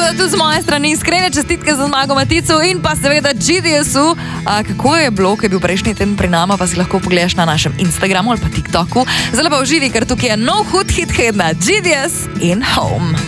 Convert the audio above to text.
seveda tudi z moje strani iskrene čestitke za zmago Maticu in pa seveda GDS-u. Kako je bilo, ko je bil prejšnji teden pri nama, pa si lahko pogledaš na našem Instagramu ali pa TikToku. Zdaj pa uživi, ker tukaj je nov hud hit tedna, GDS in Home.